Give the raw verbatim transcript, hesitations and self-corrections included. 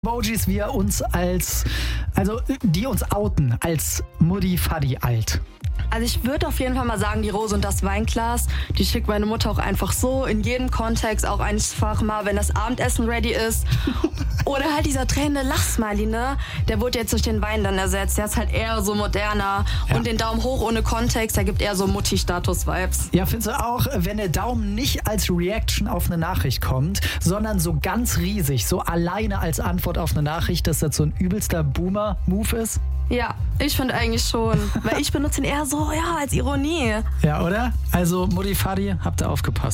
Emojis wir uns als, also die uns outen als Mutti Faddy alt. Also ich würde auf jeden Fall mal sagen, die Rose und das Weinglas, die schickt meine Mutter auch einfach so, in jedem Kontext, auch einfach mal, wenn das Abendessen ready ist. Oder halt dieser tränende Lachsmiley, ne? Der wurde jetzt durch den Wein dann ersetzt. Der ist halt eher so moderner. Ja. Und den Daumen hoch ohne Kontext, der gibt eher so Mutti-Status-Vibes. Ja, findest du auch, wenn der Daumen nicht als Reaction auf eine Nachricht kommt, sondern so ganz riesig, so alleine als Antwort auf eine Nachricht, dass das so ein übelster Boomer-Move ist? Ja, ich finde eigentlich schon. Weil ich benutze ihn eher so, ja, als Ironie. Ja, oder? Also, Mutti Faddy, habt ihr aufgepasst.